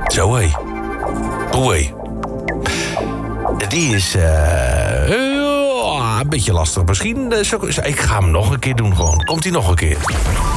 Zo hé. Oei. Die is een beetje lastig misschien. Ik ga hem nog een keer doen gewoon. Komt hij nog een keer.